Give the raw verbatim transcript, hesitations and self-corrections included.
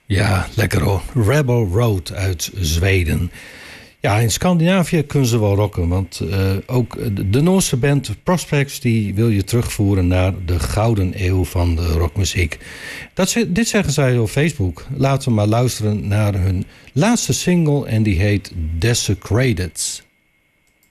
Ja, lekker hoor. Rebel Road uit Zweden. Ja, in Scandinavië kunnen ze wel rocken. Want uh, ook de Noorse band Prospects die wil je terugvoeren naar de gouden eeuw van de rockmuziek. Dat, dit zeggen zij op Facebook. Laten we maar luisteren naar hun laatste single en die heet Desecrated.